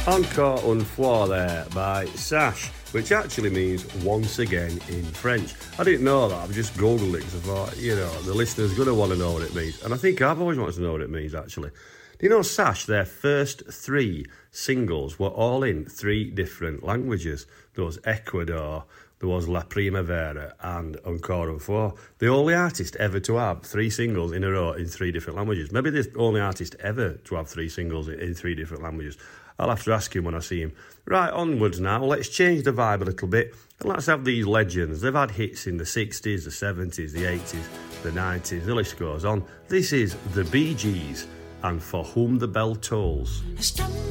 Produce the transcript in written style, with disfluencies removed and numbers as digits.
Encore une fois there by Sash, which actually means once again in French. I didn't know that, I've just Googled it because I thought, the listener's going to want to know what it means. And I think I've always wanted to know what it means, actually. Do you know Sash, their first 3 singles were all in 3 different languages? There was Ecuador, there was La Primavera and Encore une fois. The only artist ever to have 3 singles in a row in 3 different languages. Maybe the only artist ever to have 3 singles in 3 different languages. I'll have to ask him when I see him. Right, onwards now. Let's change the vibe a little bit. And let's have these legends. They've had hits in the 60s, the 70s, the 80s, the 90s. The list goes on. This is the Bee Gees and For Whom the Bell Tolls.